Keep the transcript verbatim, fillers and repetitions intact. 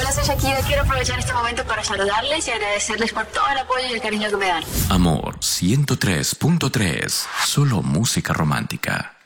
Hola, soy Shakira. Quiero aprovechar este momento para saludarles y agradecerles por todo el apoyo y el cariño que me dan. Amor ciento tres punto tres. Solo música romántica.